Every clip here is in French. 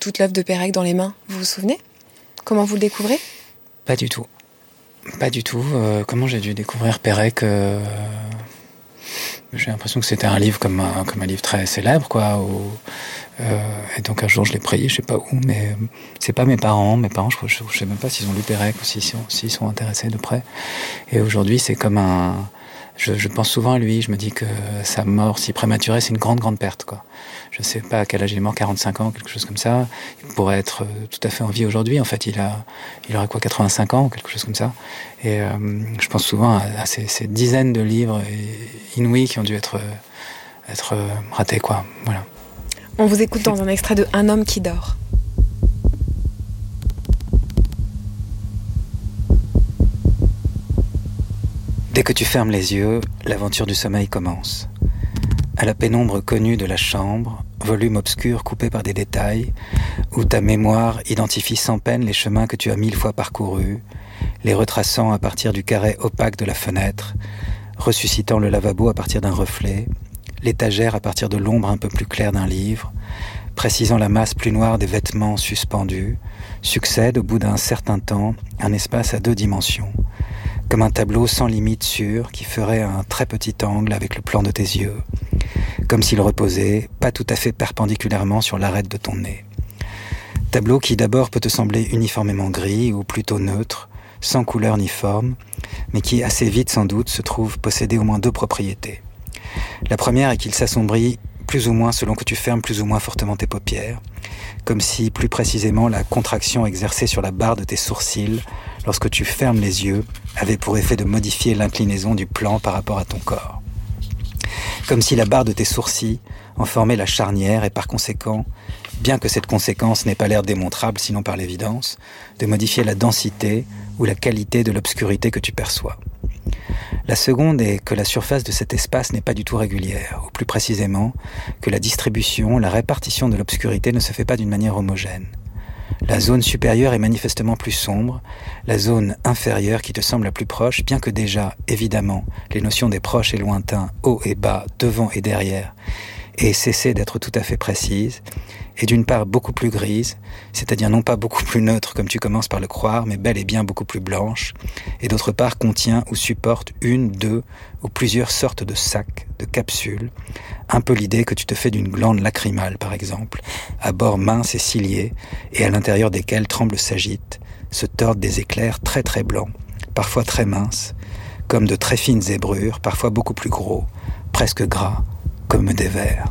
toute l'œuvre de Pérec dans les mains. Vous vous souvenez ? Comment vous le découvrez ? Pas du tout. Pas du tout. Comment j'ai dû découvrir Pérec j'ai l'impression que c'était un livre comme un livre très célèbre, quoi. Et donc un jour je l'ai pris, je sais pas où, mais c'est pas mes parents. Mes parents, je sais même pas s'ils ont lu Pérec ou s'ils sont intéressés de près. Et aujourd'hui, c'est comme un... Je pense souvent à lui, je me dis que sa mort si prématurée, c'est une grande, grande perte, quoi. Je sais pas à quel âge il est mort, 45 ans, quelque chose comme ça. Il pourrait être tout à fait en vie aujourd'hui. En fait, il aurait quoi, 85 ans, quelque chose comme ça. Et je pense souvent à ces dizaines de livres inouïs qui ont dû être ratés, quoi. Voilà. On vous écoute dans un extrait de Un homme qui dort. Dès que tu fermes les yeux, l'aventure du sommeil commence. À la pénombre connue de la chambre, volume obscur coupé par des détails, où ta mémoire identifie sans peine les chemins que tu as 1000 fois parcourus, les retraçant à partir du carré opaque de la fenêtre, ressuscitant le lavabo à partir d'un reflet, l'étagère à partir de l'ombre un peu plus claire d'un livre, précisant la masse plus noire des vêtements suspendus, succède au bout d'un certain temps un espace à 2 dimensions, comme un tableau sans limite sûr qui ferait un très petit angle avec le plan de tes yeux, comme s'il reposait, pas tout à fait perpendiculairement sur l'arête de ton nez. Tableau qui d'abord peut te sembler uniformément gris ou plutôt neutre, sans couleur ni forme, mais qui assez vite sans doute se trouve posséder au moins 2 propriétés. La première est qu'il s'assombrit plus ou moins selon que tu fermes plus ou moins fortement tes paupières, comme si plus précisément la contraction exercée sur la barre de tes sourcils lorsque tu fermes les yeux avait pour effet de modifier l'inclinaison du plan par rapport à ton corps. Comme si la barre de tes sourcils en formait la charnière et par conséquent, bien que cette conséquence n'ait pas l'air démontrable sinon par l'évidence, de modifier la densité ou la qualité de l'obscurité que tu perçois. La seconde est que la surface de cet espace n'est pas du tout régulière, ou plus précisément, que la distribution, la répartition de l'obscurité ne se fait pas d'une manière homogène. La zone supérieure est manifestement plus sombre, la zone inférieure qui te semble la plus proche, bien que déjà, évidemment, les notions des proches et lointains, haut et bas, devant et derrière, aient cessé d'être tout à fait précises, est d'une part beaucoup plus grise, c'est-à-dire non pas beaucoup plus neutre comme tu commences par le croire, mais bel et bien beaucoup plus blanche, et d'autre part contient ou supporte 1, 2 ou plusieurs sortes de sacs, de capsules, un peu l'idée que tu te fais d'une glande lacrymale par exemple, à bord mince et cilié, et à l'intérieur desquels tremblent s'agitent, se tordent des éclairs très très blancs, parfois très minces, comme de très fines zébrures, parfois beaucoup plus gros, presque gras, comme des vers.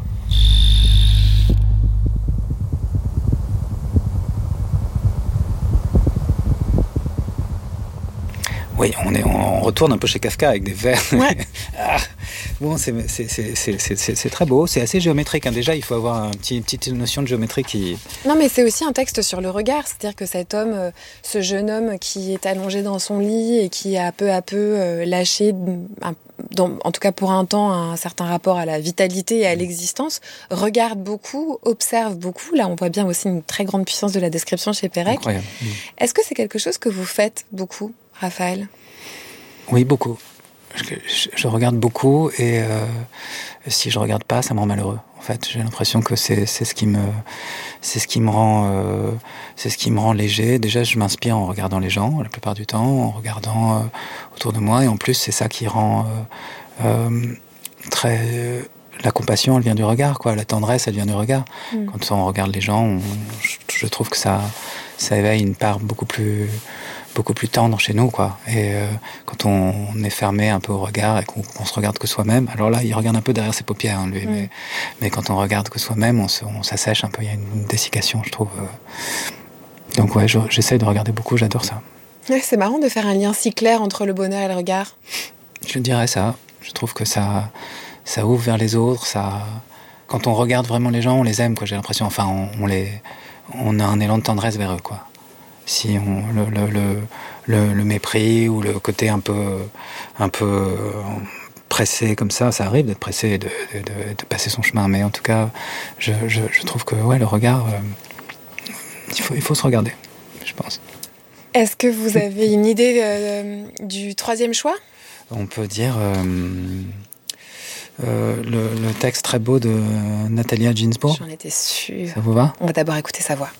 Oui, on retourne un peu chez Kafka avec des vers. Ouais. Bon, c'est très beau, c'est assez géométrique. Hein. Déjà, il faut avoir une petite notion de géométrie qui... Non, mais c'est aussi un texte sur le regard. C'est-à-dire que cet homme, ce jeune homme qui est allongé dans son lit et qui a peu à peu lâché, en tout cas pour un temps, un certain rapport à la vitalité et à l'existence, regarde beaucoup, observe beaucoup. Là, on voit bien aussi une très grande puissance de la description chez Pérec. Incroyable. Est-ce que c'est quelque chose que vous faites beaucoup, Raphaël ? Oui, beaucoup. Je regarde beaucoup et si je regarde pas, ça me rend malheureux. En fait, j'ai l'impression que c'est ce qui me rend léger. Déjà, je m'inspire en regardant les gens la plupart du temps, en regardant autour de moi, et en plus, c'est ça qui rend la compassion, elle vient du regard, quoi. La tendresse, elle vient du regard. Quand on regarde les gens, je trouve que ça éveille une part beaucoup plus tendre chez nous, quoi. Et quand on est fermé un peu au regard et qu'on se regarde que soi-même, alors là, il regarde un peu derrière ses paupières, hein, lui, mais quand on regarde que soi-même, on s'assèche un peu, il y a une dessiccation, je trouve. Donc ouais, j'essaye de regarder beaucoup, j'adore ça. Ouais, c'est marrant de faire un lien si clair entre le bonheur et le regard. Je dirais ça. Je trouve que ça ouvre vers les autres, quand on regarde vraiment les gens, on les aime, quoi, j'ai l'impression. Enfin, on a un élan de tendresse vers eux, quoi. Si le mépris ou le côté un peu pressé comme ça arrive d'être pressé et de passer son chemin, mais en tout cas je trouve que ouais, le regard, il faut se regarder, je pense. Est-ce que vous avez une idée du troisième choix ? On peut dire le texte très beau de Natalia Ginzburg. J'en étais sûre. Ça vous va ? On va d'abord écouter sa voix.